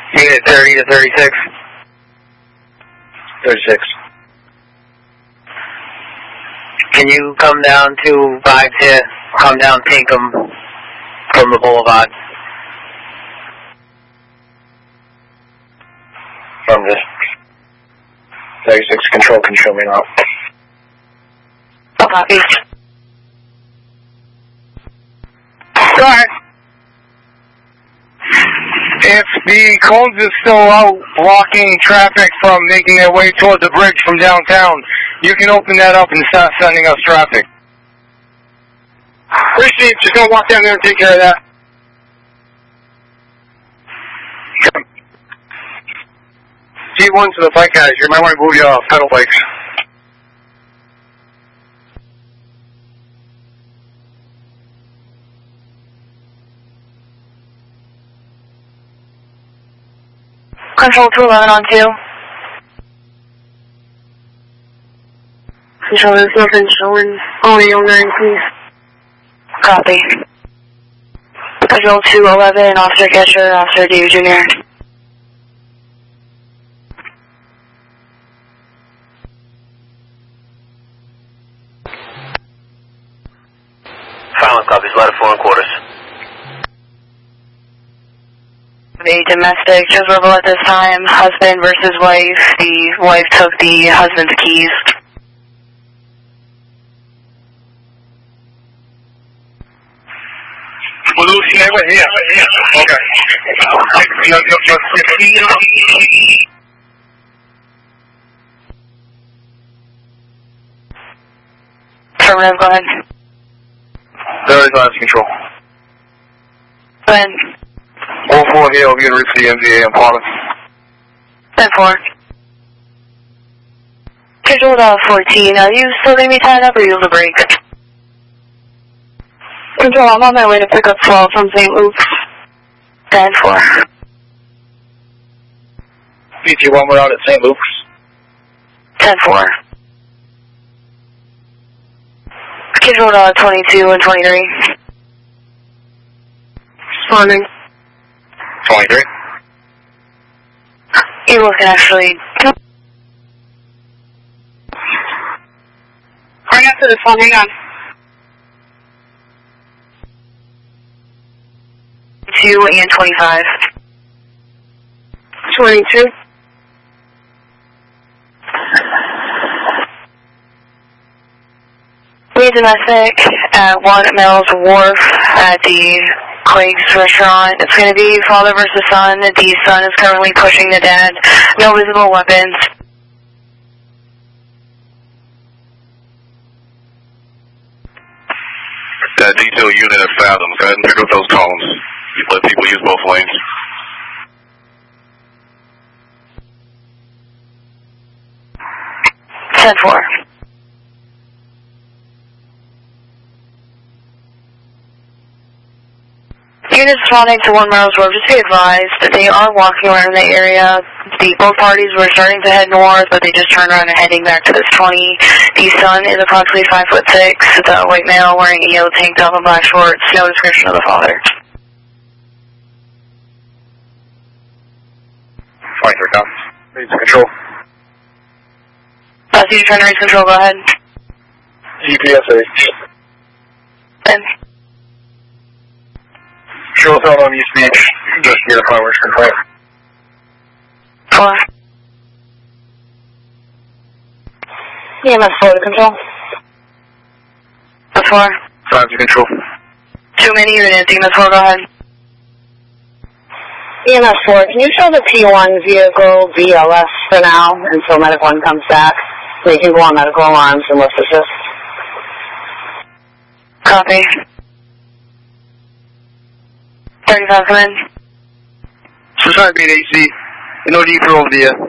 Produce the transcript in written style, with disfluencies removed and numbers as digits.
Unit 30 to 36. 36. Can you come down to 5 to come down Pinkham from the boulevard? From this 36 control can show me now. Copy. Start. If the cones is still out blocking traffic from making their way towards the bridge from downtown, you can open that up and start sending us traffic. Appreciate it. Just gonna walk down there and take care of that. T1 to the bike guys, you might want to move your pedal bikes. Control 211 on 2. Control, there's nothing showing. Only 09, please. Copy. Control 211, Officer Kesher, Officer Dave Jr. Silent copies, ladder 4 and quarters. The domestic, just verbal at this time, husband versus wife. The wife took the husband's keys. Stay with here. Okay. Affirmative, go ahead. There is last control. Go ahead. All 4 here will be en route to the MVA in Palmas. 10-4. Control 14, are you still going to be tied up or are you able to break? Control, I'm on my way to pick up 12 from St. Luke's. 10-4. BT1, we're out at St. Luke's. 10-4. Control 22 and 23. Responding. 23. Eagle can actually... Right after this one, hang on. 2 and 25. 22. We domestic at 1 Mills Wharf at the Quake's restaurant. It's going to be father versus son. The son is currently pushing the dad. No visible weapons. That detail unit at Fathom, go ahead and pick up those columns. Let people use both lanes. Set 4. Units responding to 1 Miles Road, just be advised that they are walking around the area. Both parties were starting to head north, but they just turned around and heading back to this 20. The son is approximately 5'6", the white male wearing a yellow tank top and black shorts, no description of the father. 23 comes. Reads control. You trying to reach control, go ahead. GPSA. Ben. Show us out on East Beach. Just near the fireworks complaint. 4. EMS 4 to control. 4. 5 to control. Too many units, EMS 4, go ahead. EMS 4, can you show the T1 vehicle BLS for now until medical 1 comes back? They can go on medical alarms and let's assist. Copy. 35, come in. Society being AC. No need for over the air.